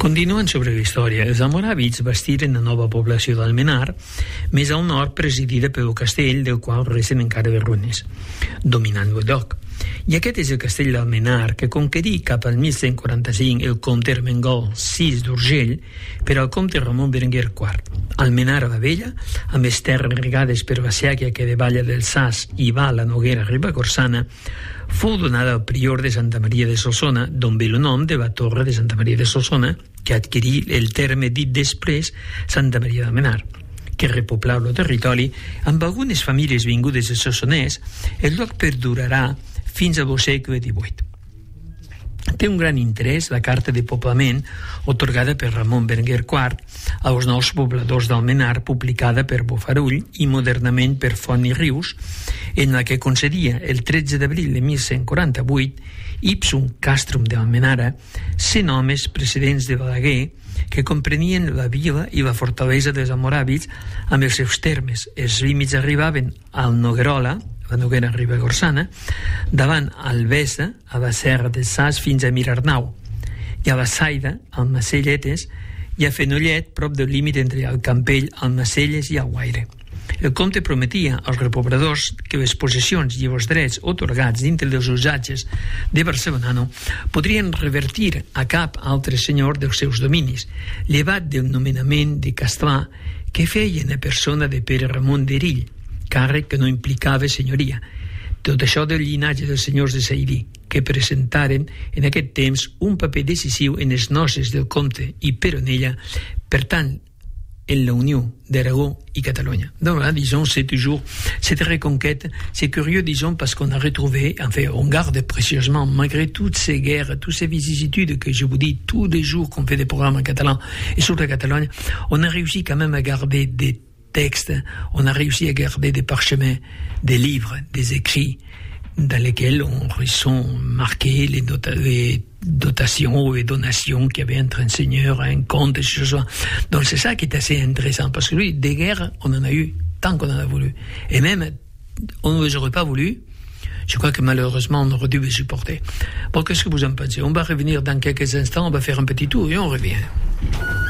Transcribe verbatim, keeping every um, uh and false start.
Continuant sobre la història, els almoràvits bastiren la nova població d'Almenar, més al nord presidida pel castell, del qual resten encara les ruïnes, dominant el lloc. I aquest és el castell d'Almenar, que conquerí cap al mil cent quaranta-cinc el comte Ermengol sis d'Urgell per al comte Ramon Berenguer quart. Almenar la Vella, amb les terres regades per la sèquia que davalla del Sas i va a la Noguera Ribagorçana, fou donada al prior de Santa Maria de Solsona, d'on ve el nom de la torre de Santa Maria de Solsona, que adquirí el terme dit després Santa Maria d'Almenar, que repoblau el territori amb algunes famílies vingudes de Solsonès. El lloc perdurarà fins al segle divuit. Té un gran interès la carta de poblament otorgada per Ramon Berenguer quart als nous pobladors d'Almenar, publicada per Bofarull i modernament per Font i Rius, en la que concedia el tretze d'abril de mil cent quaranta-vuit ipsum castrum d'Almenara cent homes precedents de Balaguer que comprenien la vila i la fortalesa dels almoràvits amb els seus termes. Els límits arribaven al Noguerola, la Noguera Ribagorçana, davant Albesa, a la Serra de Sas fins a Mirarnau, i a la Saida, al Macelletes, i a Fenollet, prop del límit entre el Campell, el Macelles i el Guaire. El comte prometia als repobradors que les possessions i els drets otorgats dintre dels usatges de Barcelonano podrien revertir a cap altre senyor dels seus dominis, llevat del nomenament de Castlà que feia en la persona de Pere Ramon d'Erill, càrrec que no implicava senyoria. Tot això del llinatge dels senyors de Saidí, que presentaren en aquest temps un paper decisiu en les noces del comte i Peronella, per tant, en la unió d'Aragó et Catalogne. Donc là, disons, c'est toujours cette reconquête. C'est curieux, disons, parce qu'on a retrouvé, enfin, on garde précieusement, malgré toutes ces guerres, toutes ces vicissitudes que je vous dis tous les jours qu'on fait des programmes en catalan et sur la Catalogne, on a réussi quand même à garder des textes, on a réussi à garder des parchemins, des livres, des écrits dans lesquels on sont marqués les, dota- les dotations ou les donations qu'il y avait entre un seigneur, un comte, et ce soit. Donc c'est ça qui est assez intéressant, parce que lui, des guerres, on en a eu tant qu'on en a voulu. Et même, on ne les aurait pas voulu. Je crois que malheureusement, on aurait dû les supporter. Bon, qu'est-ce que vous en pensez? On va revenir dans quelques instants, on va faire un petit tour et on revient.